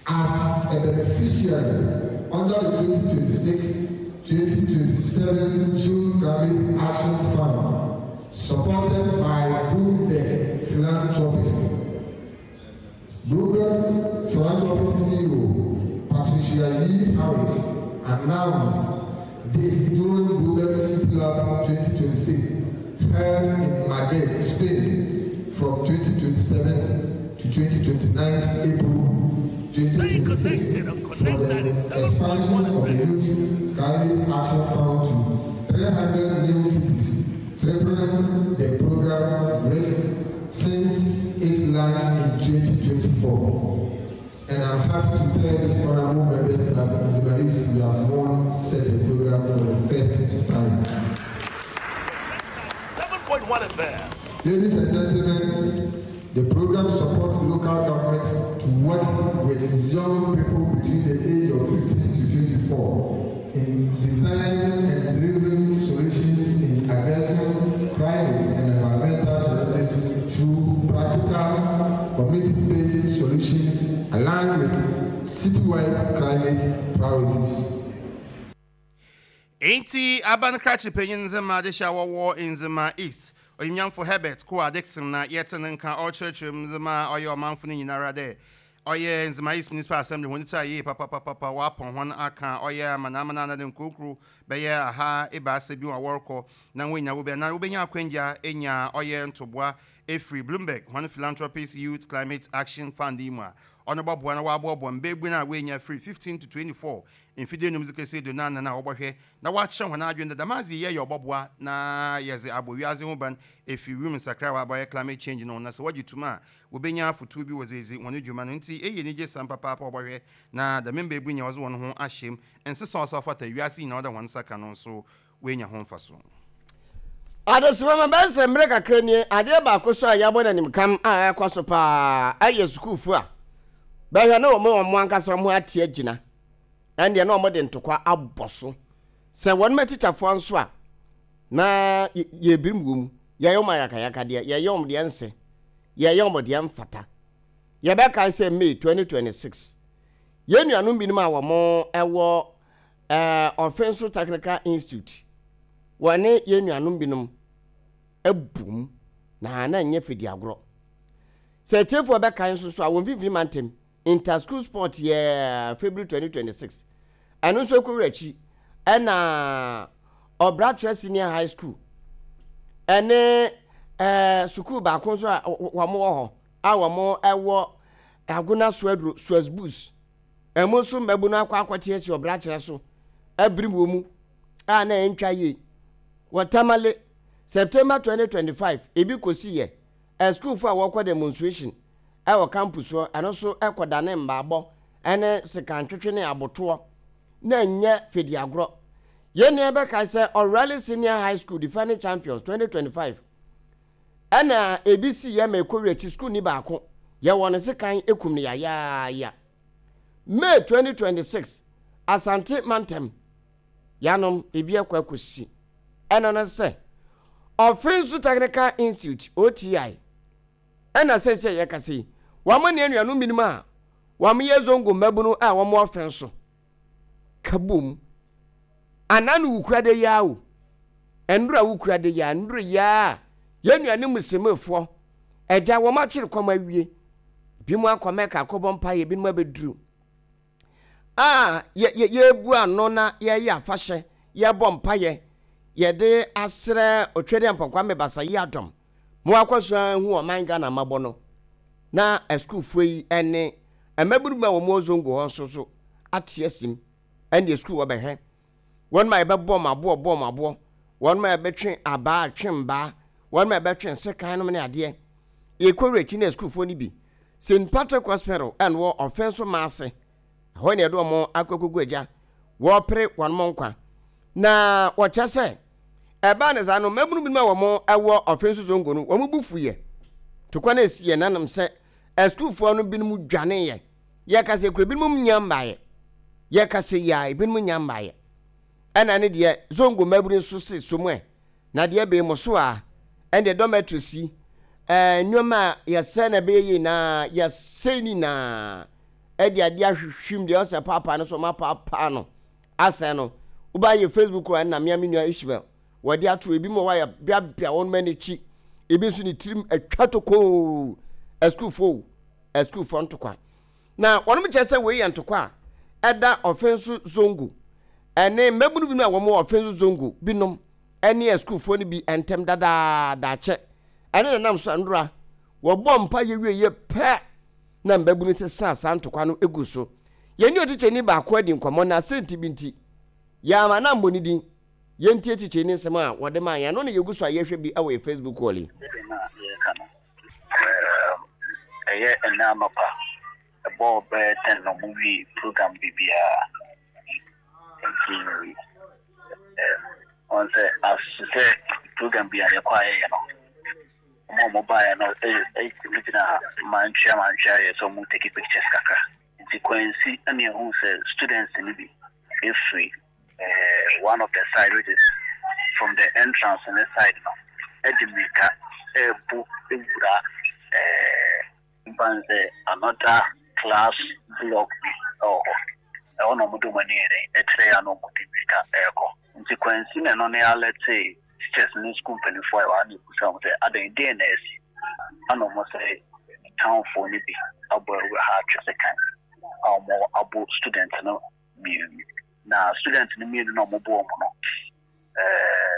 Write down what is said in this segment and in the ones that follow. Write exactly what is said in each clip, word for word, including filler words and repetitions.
as a beneficiary under the twenty twenty-six twenty twenty-seven Youth Climate Action Fund, supported by Bloomberg Philanthropist. Bloomberg Philanthropist C E O Patricia Lee Harris announced this during Bloomberg City Lab twenty twenty-six held in Madrid, Spain from twenty twenty-seven to twenty twenty-nine April twenty twenty-six for the expansion of the Youth Climate Action Fund to three hundred new cities, tripling the program rate since its launch in twenty twenty-four. And I'm happy to tell these honorable members that in Zimbabwe we have won such a program for the first time. seven point one F M. Ladies and gentlemen, the program supports local governments to work with young people between the age of fifteen to twenty-four in designing and delivering solutions in addressing climate and environmental challenges through practical, community-based solutions aligned with citywide climate priorities. Ain't Aban Cratch opinions and Madisha War in Zima East. Or young for Herbert, Koa Dixon, not yet and can all church rooms, Zima, or your man for Nara there. Or yeah, in Zima East Municipal Assembly, when it's a ye, Papa Papa Wapon, one account, or yeah, Manamana and Kukru, Bayer, ha, Eba Sebu, a worker, Nawina will be an Arubina Quenja, Enya, or yeah, and Tobois, a free Bloomberg, one philanthropist Youth Climate Action Fund. Honorable Buana Bob, one big winner, weighing free fifteen to twenty-four. In Fidel Music say, do none and over here. Now, watch when I join the Damazi, yeah, your Bobwa, na yes, Abu Yazimuban, if you women Sakrawa by climate change on us. What you to ma will be here for two was easy when you humanity, a year, some papa over here. Now, the member bring was one who ashame and so sauce of what you are seeing other one second also when you're home for soon. Others women best and break a crane, I dare back so I yabon and him come a quassopa, I yes, school for. But I know more on one cast somewhere tear Gina. And you're no more than to qua a bosso. Say one met it a Francois. Na ye bim room, ya yo mayaka, ya yom the answer, ya yom the amfata. Ya back I say May twenty twenty-six. Yen you are minima wa more a war uh offensive technical institute. One yen you are numbinum a boom na na nye fidi agro. Say take for back I so I won't be vimantem. Inter school sport yeah February twenty twenty-six. And also Kurechi and uh Obra Senior High School. And eh school back so one more our more ewo aguna swedro swesbus. And most of Mabuna Quaquatias your Bratcher so every woman and entry ye. What tamale September twenty twenty-five, Ebi Kosi a school for a walk demonstration. Our campus and also Equadanem Babo and a second training abotua. Nanya Fidiagro. Yen never can say O'Reilly Senior High School defending champions twenty twenty-five. And uh, A B C Yame Kureti School Nibako. Ya one second Ekumia ya ya. May twenty twenty-six. Asante Mantem. Yanom Ebia Kwakusi. And on say Offensive Technical Institute O T I. And I say say yakasi. Waman yen yanu minima. Wami yezongo mebunu a wamo offenso. Kaboom. Ananu ukrade yawo. Endra ukrade ya ndra ya. Yen yanu museme fo. Eja wama chiri kwa mawie. Bimu akwa ka akobon paye bimu abedru. Ah, ye ye ye bu ano na ye ya afahye. Ye bom paye. Ye de asre otwede ampakwa mebasa ye adom. Mo akwaso hu o manga na mabono. Na a school free ene emaburu ma wo mo zongo ho so so atiesim and the school obehe one my be bom abo bom abo one my be twen aba twemba one my be twen sekan no ne ade e koreti na school fo ni bi Saint Patrick Hospital and wo offensive masse ho ne do mo akokogu aja wo pre one monkwa na wo chase eba ne za no maburu bi ma wo mo ewo offensive zongo no wo mo bufu ye to kwa na esie nanam se a school for no binum dwane ye ye ka se kure binum nyamba ye ye ka se ya binum nyamba ye ana ne de zongo maburu so se somwe na de be mo so a and the dormitory eh nyoma ye se na be yi na ye se ni na e de ade ahwehwim de ose papa no so ma papa no asa no uba ye Facebook ro na me amenu Ishmael wode ato ebi mo wa ya bia bia won manichi ebi so ni tirim atwatoko a school fo a school fo ntokwa na wonom chese we ye ntokwa eda offense zongo ene mebunu bi no wo mo offense zongo binom ene a school fo ni bi entem dada da che ene nam so ndura wo bom pa ye wie ye pe na mbabunu se sa sa ntokwa no egu so ye ni oticheni ba ko adi nkomo na senti binti ya ma na mboni din ye ntie ticheni nsem a wode ma ya no na yegu so ayehwe bi awe Facebook wali eh eh na mapa ebo be ten no movie program bibia continue eh on say as say program bia ya kwa ye no mo mobile no eh eh na man share man share so mu take pictures kaka sequence and you who say students in be if free uh, one of the side which is from the entrance on the side no edimika e bu ebura eh banze another class block oh e ono mudu mani ere etre ya no mudimika eko sequence na no na let's say teachers in school twenty four hours ni kusa say ada D N S ano mo say town for ni bi abo we ha second um abo student no mi na student ni mi no mo bo mo no eh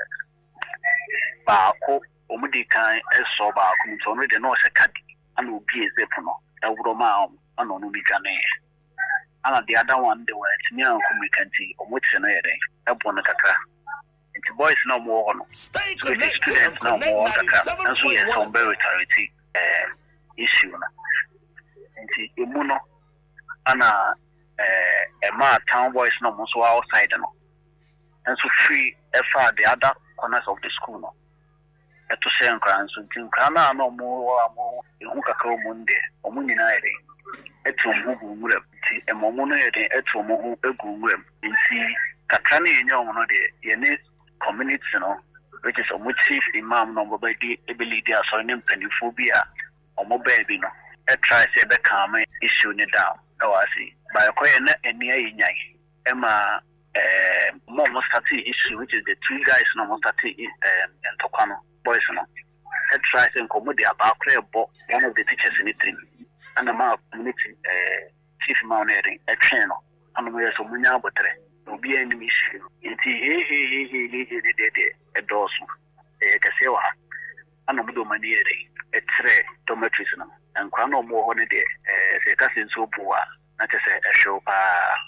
ba ko omudi kan eso ba ko nto no de no se kadi ana obi ezep no ewro ma ano no bi dwane ana the other one the way ni an communicanti omoti no yere ebo no kakra the boys no more no stay connected no more kakra so yes on very charity eh issue na nti emu no ana eh ema town boys no mo so outside no and so free efa the other corners of the school no eto se nkran so nti nkran na no mo mo ehu kakra mo nde omo nyina ere eto mo gu nwura nti emo mo no ere eto mo hu egu nwura nti kakra na enyo mo no de ye ne community no which is omo chief imam no mo ba di ability aso ne mpanifobia omo baby no e try say be calm issue ne down that was it by koye na eni ayinyai ema eh mo mo start issue which is the two guys no mo start um entokwa no boys no e try say nkomo dia ba kre bo one of the teachers in it and ma community eh chief imam ne e twen no anu mo yeso munya abotre obi ani mi issue enti he he he he he de de e dosu e kase wa anu mo do mani ere e tre dormitories no and kwano mo ho ne de eh se ka sin so bua na te se e show pa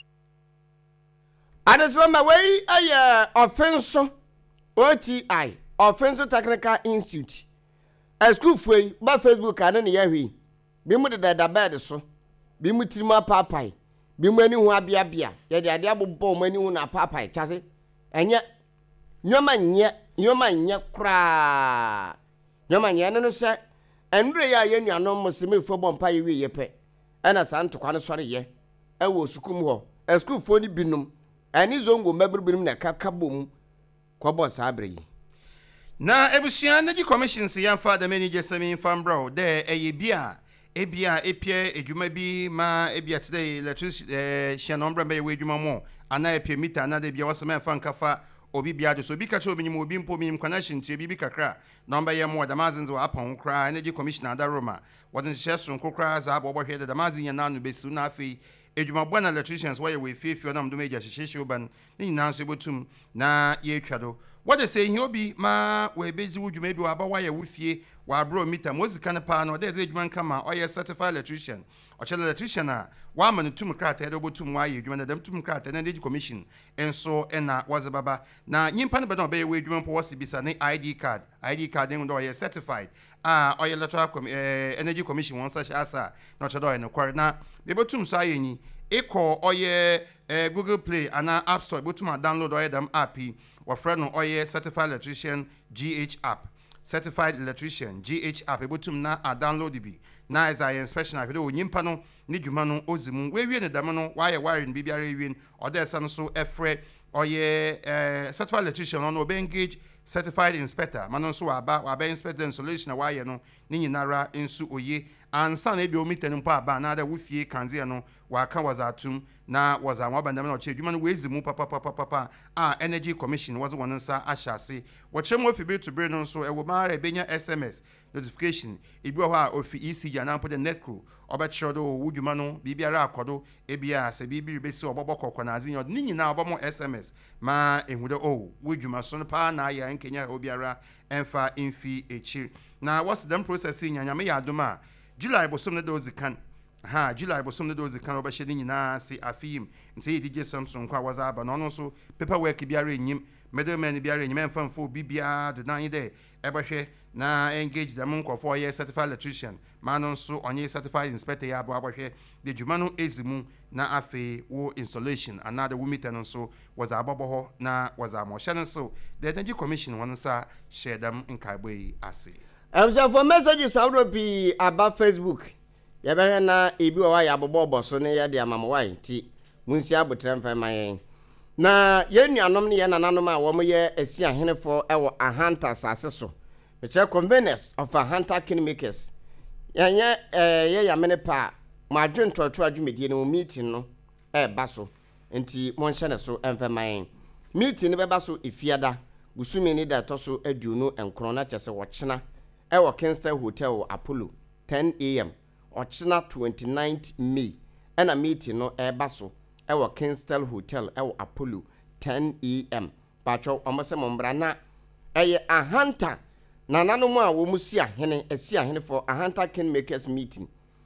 adesoma wey aye offense O T I Offense Technical Institute a school foi ba Facebook ane ne yahwe bi mu de da bed so bi mu tirima papai bi mu ani hu abia bia ye de ade abobbo mu ani hu na papai chase enye nyoma nye nyoma nye kra nyoma nye ne no se enure ya ye nuanom musimifo bompa ye wie ye pe ena santokwa ne sore ye e wo sukum ho a school fo ni binum ani zongo mabru binum na kakabom kwa boss abre na ebusuan na gi commissions yamfa da manager semi fan bro de eye bia ebia epie edwuma bi ma ebia today electricity eh shanombre be we edwuma mo ana epie meter na de bia wasema fan kafa obi bia de so bi ka cho obi nyimo obi mpo mi connection tie bi kakra number ye mo da mazinzo apon kra energy commissioner da Roma wadin shesun kokra za abo bo hwede da mazin ya nanu besu na afi edwuma bo na electricians why we feel na mdo meja sheshe oban ni na so botum na ye twado what they say he obi ma we bezi wudwuma bi wa ba wa ye wufie wa bro meter mozika ne pa no de ze edwuma kama o ye certified electrician o chele electrician a wa ma no tum krata de botum wa ye edwuma na dem tum krata na energy commission enso ena waze baba na nyimpa ne be no be we edwuma po wose bisa ne I D card I D card den do ye certified ah o ye electoral eh, energy commission won such asa no chedo ye no kware na be botum so ayenyi eko o ye eh, Google Play ana App Store botum download o ye dem app wa friend no o ye certified electrician G H app certified electrician G H app ebotum na a download bi na as I inspection afi do nyimpa no ni dwuma no ozimu we wie ne dam no wa ye wiring bibiara wie o de san so efre o ye eh, certified electrician no be engage certified inspector manon so aba wa be inspect installation wa ye no ni nyinara ensu oye ansa na ebi o meter no pa ba na da wo fie kanze no wa ka was atum na was an wabanda na oche adwuma no wezi mu papa papa papa a energy commission was one nsa ahyase wo chem wo fibe to bre no so e wo mara benya S M S notification ebi ho a ofi E C G na po the netcro obetro do wudwuma no bibiara akodo ebia se bibi besi obobokoko na azinyo ni nyina obomo S M S ma ehude o wudwuma so no pa na ya nkenya obiara emfa infi echi na what's them processing nyanya me ya adoma July bosom na dozi kan ha July bosom na dozi kan obahye ni nyina se afim nti D J Samson kwa waza aba no no so paperwork biara enyim middleman biara enyim emfamfo bibia do nan de ebahwe na engage them nkofo ye certified electrician manon so onye certified inspector ya abo abahwe de dwuma no ezimu na afe wo installation another wo meter no so was abobo na was amoshe no so the energy commission won sa share them in kaibwe ase. I'm sure for messages out of be about Facebook. Yabana na ebi wa ya bobo boso ne ya de amamwa nti munsi abotrem fa man. Na ye nuanom ne ye nananom a wo mo ye asi ahenefo e wo ahanta sase so. Me che convenience of a hunter kingmakers. Yenye eh ye yamene pa ma adwen toto adwumedie no meeting no e ba so. Nti mo nhye ne so emfa man. Meeting ne be ba so efiada. Gusumi ni da to so aduonu enkron na chese wo chena Ewa Kingston Hotel Apollo ten A M Ochina twenty-ninth May ena meeting no eba so ewa Kingston Hotel ewa Apollo ten A M Pacho omose mombra na eye ahanta na nanomu a wo musi ahene esi ahene for ahanta kingmakers meeting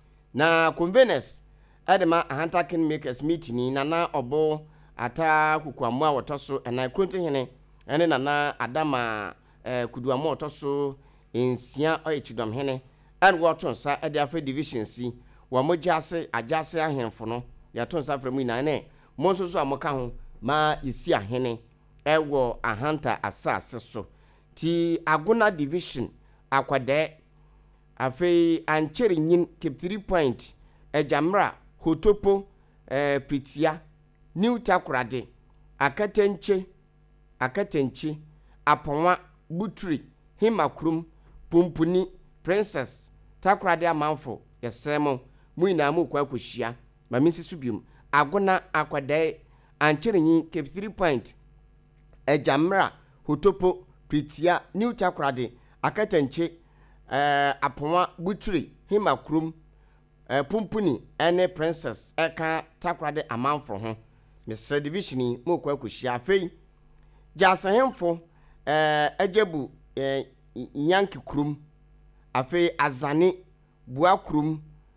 na convenience edema ahanta kingmakers meeting ni nana obo ata kukuamu a wotoso ena kronti hene ene nana adama eh, kuduamu wotoso ensia oyechidom hene and watonsa e dia division C wa mojase ajase ahemfo no ya tonsa fremu ina ne monso so amoka ho ma isi ahene e wo ahanta asase so ti aguna division akwade afi ancheri nyin keep three point ejamra hotopo eh pritia new takurade akatenche akatenche aponwa butri himakrum Pumpuni Princess Takrade amanfo yesemo muina mu kwa koshia mamisi subium agona akwade ancherenyi keep three point ejamra hotopo pritia new Takrade akatenche eh aponwa buturi himakrum eh pumpuni ene Princess eka Takrade amanfo ho Mister Division mu kwa koshia fei jasahemfo eh ejebu eh Yanki krum afe azane bua krum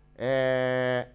eh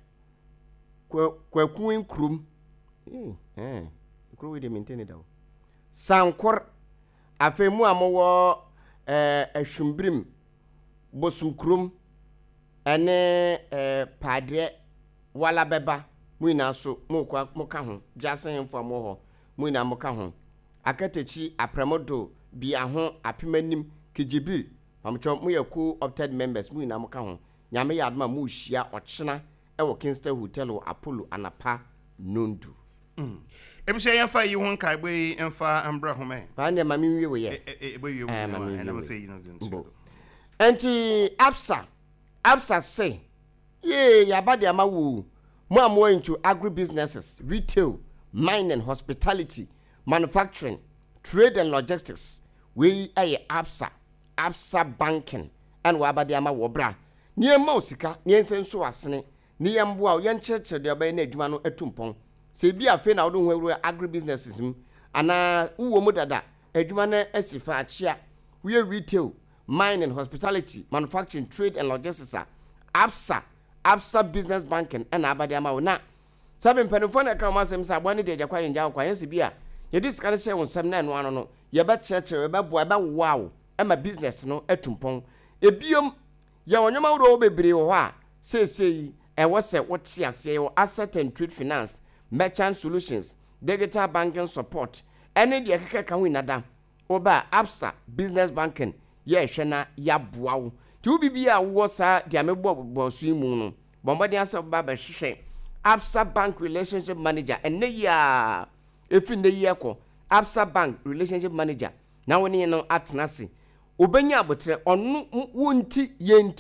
kwa kuin krum eh eh kru we de maintain dawo sankor afe mu amowo eh ahwumbrim bosum krum ene eh padre wala beba mu ina so mu kwa mu ka ho jasen fo mo ho mu ina mu ka ho akatechi apremodo bia ho apemanim Kijibi amcho mu yaku opted members mu ina muka ho nyame yadma mu hia ochena e wo Kingston Hotel Apollo anapa nondu mm ebise yemfa yi hon kai gbe emfa ambra ho me ba ne mami wie we ye e gbe wie wo na ma fe yi no ntu enti absa absa say ye yabade amawu mu amwo into agribusinesses retail mining hospitality manufacturing trade and logistics we aye absa absa banking and wabade ama wobra niema osika niensenso asene niemboa yencheche de oba na adwuma no atumpon se bi afi na wodo hwewuru agribusinesses m ana uwo mu dada adwuma na asifa achia we retail mining hospitality manufacturing trade and logistics absa absa business banking and abade ama na sabe mpanifo na ka masem sa abone de jakwa yenja kwa yense bia ye discard share won sam na no ano no ye ba cheche ye ba boa ba wow ema business no atumpon ebiom ye wonyoma woro bebre wo ha sesei e wo se wote ase wo asset and trade finance merchant solutions digital banking support ene de keke ka hu inada oba absa business banking ye hwena ya boa wo ti ubibia wo sa de amebo bosu imu no bombade asa ba ba hwehwe absa bank relationship manager ene ya efi ne yeko absa bank relationship manager na woni no atenase obenya abotre onu wonti yenti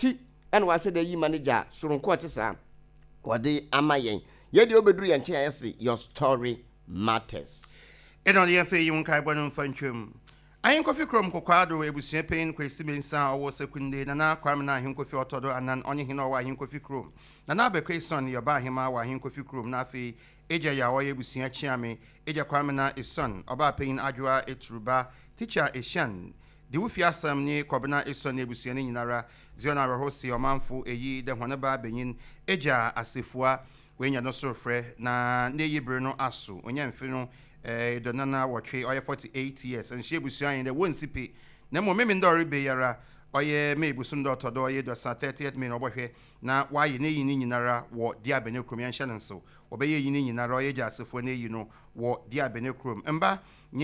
ɛna wase da yi manager soronko te sa wode ama yen ye de obeduru yen che ayese your story matters eno de yefe yi nkai bonu mfantwem ayin kofi krom kokwado ebusua pen kwesi bensa owo sekunde na na kwam na ahin kofi otodo anan onye hina owa ahin kofi krom na na be kweston ye ba ahima wa ahin kofi krom na afi eja ya wo ebusua chiame eja kwam na ison oba pen adwoa etruba teacher Eshan de wufi asam ni kobna ison ebusua ni nyinara ziona rohosi omanfo eyi de honeba benyin eja asefua wenya no sorofre na ne yibre no aso onya mfe no eh donana watwe oye forty-eight years and she ebusuan in the one sipi na mo memi ndori be yara oye me ebusun do todo oye do thirtieth me no bohwe na waye ne yi ni nyinara wo dia bene krom yan hye nso wo be yi ni nyinara oye jasefo ne yi no wo dia bene krom mba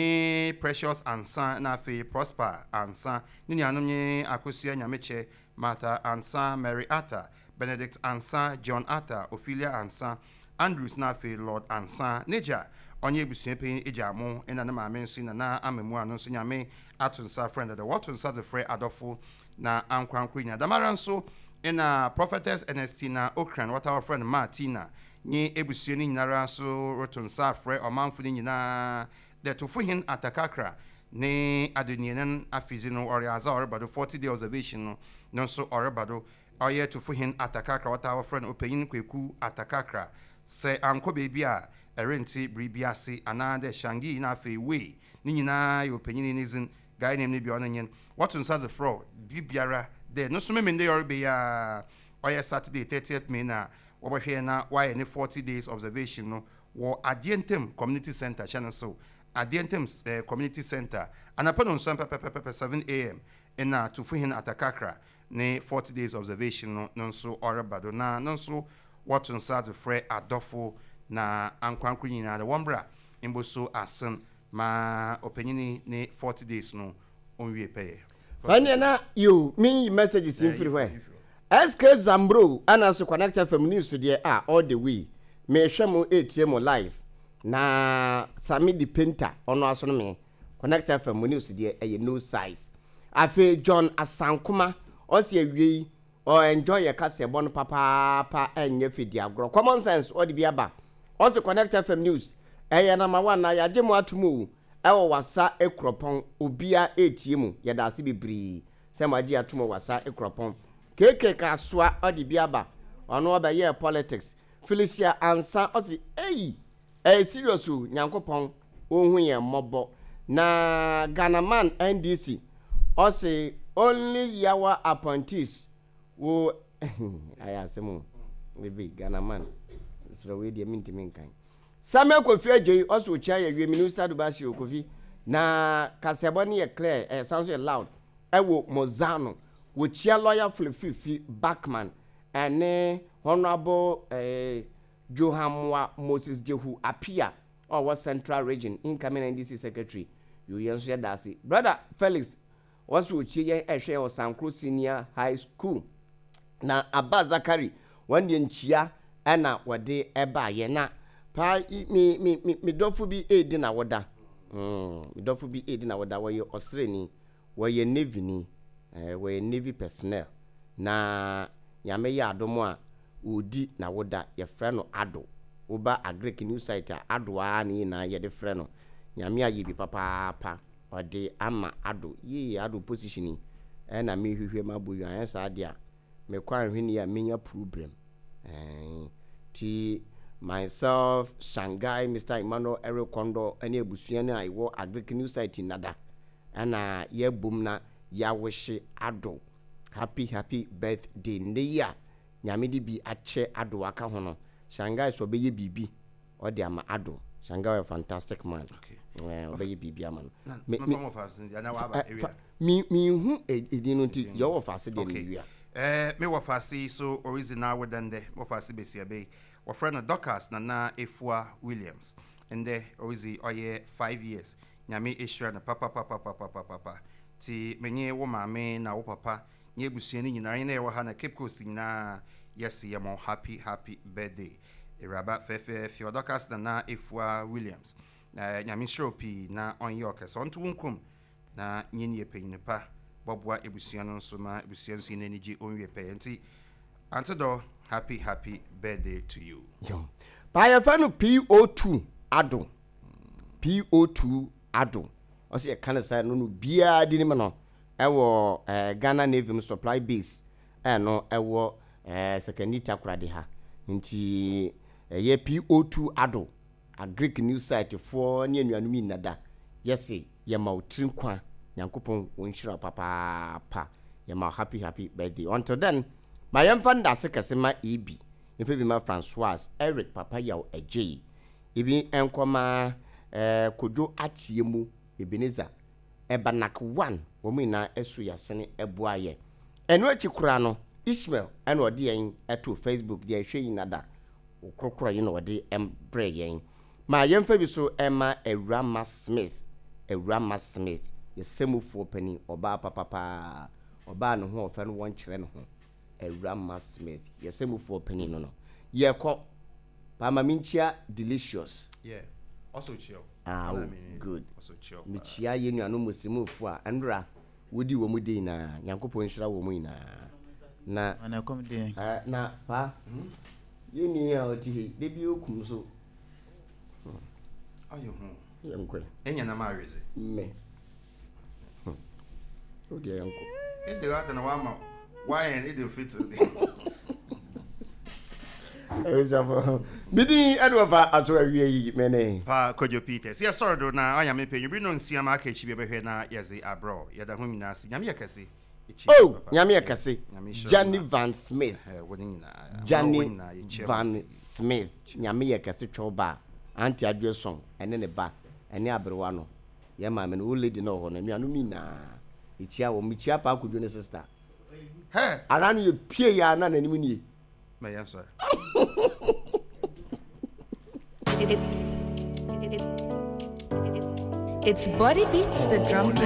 ni Precious Ansa na fe Prosper Ansa ni ni anu ni akosua nyameche Martha Ansa, Mary Atta, Benedict Ansa, John Atta, Ophelia Ansa, Andrews na fe Lord Ansa Neja onye ebusua pen ejamo ena na maame nso na na amemu anu nso nyame atunsa friend the watunsa the friend adofo na ankwankwo nya damara nso ena prophetess Ernestina Okran what our friend Martina nye ebusua ni nyinara so rotunsa friend omanfo ni nyina the tofuhin atakakra ne adonienen afizino oriaza orbado forty day observation no so orbado oye tofuhin atakakra what our friend opeyin kweku atakakra se anko baby a erenti bribiase anade shangi na fe we ni nyina yo panyini nizin guy name ni bi onenyen watun sa the fro bibiara de no so me mende yorbe ya oye Saturday thirtieth May na wo hwe na why any forty days observation no wo Adientem community center channel so Adientem uh, community center anapano nso pepepepe seven a m in na tufuhin atakakra ne forty days observation no nso orebado na nso watun sa the fre adofo na ankwankwo nyina de wombra imboso asen ma opanyini ne forty days no onwie peye anya na you me messages in free where S K Zambro ana so connect F M news there ah all the way me hwemo A T M live na Sami the painter ono aso no me connect F M news there e no size afi John Asankuma o se awie o enjoy your kase bon papa pa enye fidi agro common sense o de biaba also connect F M news eh number one na ya demo atumu ewo wasa ekropon obia etiemu ya da ase bibri se ma di atumu wasa ekropon keke ka soa odi biaba ono oba ye politics Felicia Ansa osi eh eh serious nyankopon ohun ye mobo na Ghana man N D C osi only yawa appointees wo ayasemu maybe Ghana man so we dey minti minkan Samuel Kofi Ajoyi also chair ye minister Dubashi Kofi na kasebo ne ye clear eh sounds loud e wo Mozano wo chair lawyer Fifi Backman ene honorable eh Johamwa Moses Jehu Apia or was Central Region incoming N D C secretary you yenso dasi brother Felix was wo chair e hwe o Sankro Senior High School na Abba Zakari one ye nchia ana wode eba ye na pa mi mi mi dofu bi edi na woda mm mi dofu bi edi na woda wo ye Australian wo ye Navy ni eh wo ye Navy personnel na yame ya adomo a odi na woda ye frɛ no ado wo ba agric news site ado a ni na ye de frɛ no yame ayi bi papa pa ode ama ado ye ado position eh na mi hwehwe ma boyu an sa ade a me kwan hwini ya menya problem eh ti myself Shanghai Mister Emmanuel Eric Kondo any ebusua na iwo agric news site nada ana ye bum na ya wishe ado happy happy birthday neya nyame di bi ache ado aka ho no Shanghai so be ye bibi o de ama ado Shanghai a fantastic man okay eh o be ye bibi ama no me me mo fa sin na wa ba area mi mi hu edinu ti yo wo fa se de area eh me wo fa si so original wedende wo fa si besia be wo friend Docas na na Efua Williams ende orizi oye five years nyame ehira na papa papa papa papa ti menye wo maame na wo papa nye ebusuan ni nyina na ewo ha na Cape Coast nyina yes ye mo happy happy birthday iraba fefe Theodocas na na Efua Williams na nyame shropi na on york so ntu nkum na nyini epanyine pa bobwa ebusua no so ma ebusua nso na niji onwe pe nti Antido, happy happy birthday to you. Yo. By a fan of P O two ado. P O two ado. I see a kind of side no beer dinimano. Ewo uh, Ghana Navy supply base. Eh no ewo uh, secondita krade ha. Nti uh, ye P O two ado. A Greek news site for ni anuanumi nada. Yes ye ma utrim kwa nyankopon wonhira papa pa. Ye ma happy happy birthday. Until then my young fan da se kase ma E B. If be ma Francois Eric papa yaw eje. Ibi enkoma eh kojo atiemu Ebenezer Ebanak one wo mu na esu yasene eboaye. Eno achi kura no Ishmael eno ode yen eto Facebook dia hwe yinada. Okrokro yin ode embre yen. Ma yemfa bi so Emma Ewrama Smith. Ewrama Smith. Yesemufo pani oba papa pa. Oba no ho ofa no won kire no ho. Ewrama Smith. Yesemufo pani no no. Ye ko Pama minchia delicious. Yeah. Also chill. Ah, oh, good. Also chill. Michia ye nuanu musimufu a andra wodi wo mu dey na Yankopon nhira wo mu ina. Na ana kom dey. Ah na pa. Ye ni ya oti de bi okum so. Ayo ho. Yankwe. Enya na ma reze. Me. O de yanko. E de rata na wa ma. Why and e de fit. Ezafo. Bidi adwa ato awie yi mene. Pa Kojo Peter. See sorry do na anya me pe. You be no nsia ma ka chi be hwe na yeze abro. Ye da ho nyina si. Nyame yakase. Oh, nyame yakase. Johnny Van Smith. Eh, woni nyina. Johnny Van Smith. Nyame yakase choba. Anti adweson ene ne ba. Ene abrewa no. Ye ma me no lady no ho na nuanu mi na. Ichia wo mi chia pa Kojo ne sister. He, aranu ye pie ya na nanim ni. Me yan sorry. It's Body Beats the drum.